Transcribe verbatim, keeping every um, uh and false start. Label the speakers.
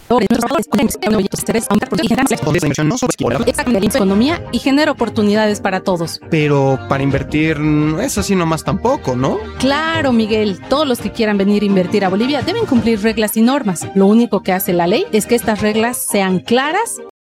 Speaker 1: economía y genera oportunidades para todos.
Speaker 2: Pero para invertir no es así nomás tampoco, ¿no?
Speaker 1: Claro, Miguel, todos los que quieran venir a invertir a Bolivia deben cumplir reglas y normas. Lo único que hace la ley es que estas reglas sean claras